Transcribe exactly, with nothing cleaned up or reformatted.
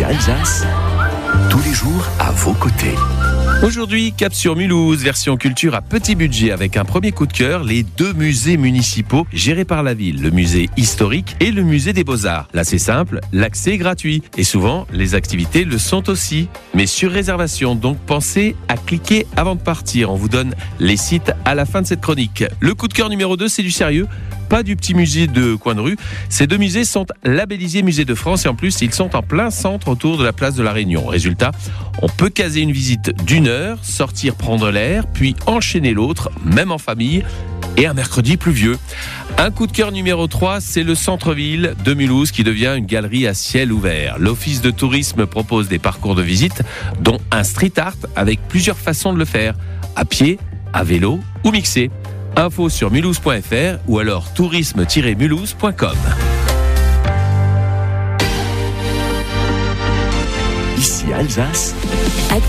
Alsace, tous les jours à vos côtés. Aujourd'hui, cap sur Mulhouse, version culture à petit budget avec un premier coup de cœur, les deux musées municipaux gérés par la ville, le musée historique et le musée des Beaux-Arts. Là, c'est simple, l'accès est gratuit et souvent, les activités le sont aussi, mais sur réservation. Donc, pensez à cliquer avant de partir. On vous donne les sites à la fin de cette chronique. Le coup de cœur numéro deux, c'est du sérieux. Pas du petit musée de coin de rue. Ces deux musées sont labellisés Musée de France et en plus, ils sont en plein centre autour de la place de la Réunion. Résultat, on peut caser une visite d'une heure, sortir prendre l'air, puis enchaîner l'autre, même en famille, et un mercredi pluvieux. Un coup de cœur numéro trois, c'est le centre-ville de Mulhouse qui devient une galerie à ciel ouvert. L'office de tourisme propose des parcours de visite, dont un street art avec plusieurs façons de le faire, à pied, à vélo ou mixé. Info sur mulhouse point f r ou alors tourisme tiret mulhouse point com. Ici Alsace.